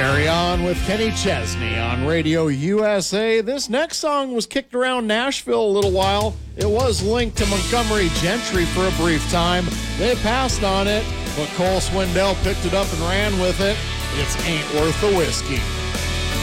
Carry On with Kenny Chesney on Radio USA. This next song was kicked around Nashville a little while. It was linked to Montgomery Gentry for a brief time. They passed on it, but Cole Swindell picked it up and ran with it. It's Ain't Worth the Whiskey.